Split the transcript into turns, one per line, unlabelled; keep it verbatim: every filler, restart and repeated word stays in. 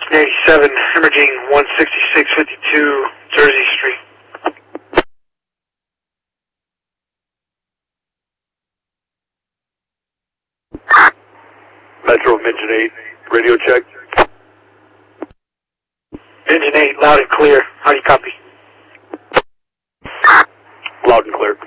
eighty-seven, imaging one sixty-six fifty-two, Jersey Street.
Metro, Engine eight, radio check.
Engine eight, loud and clear. How do you copy?
Loud and clear.